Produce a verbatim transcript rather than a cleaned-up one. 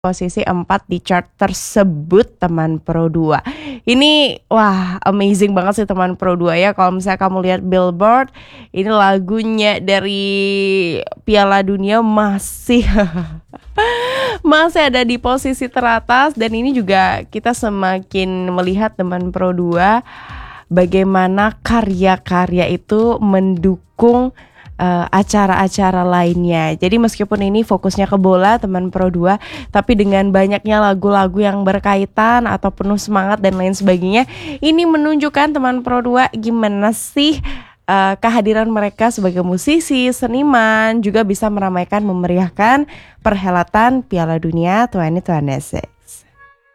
Posisi empat di chart tersebut teman Pro dua. Ini wah amazing banget sih teman Pro dua ya. Kalau misalnya kamu lihat Billboard, ini lagunya dari Piala Dunia masih masih ada di posisi teratas. Dan ini juga kita semakin melihat teman Pro dua bagaimana karya-karya itu mendukung Uh, acara-acara lainnya. Jadi meskipun ini fokusnya ke bola teman Pro dua, tapi dengan banyaknya lagu-lagu yang berkaitan atau penuh semangat dan lain sebagainya, ini menunjukkan teman Pro dua gimana sih uh, kehadiran mereka sebagai musisi, seniman juga bisa meramaikan, memeriahkan perhelatan Piala Dunia dua ribu dua puluh dua.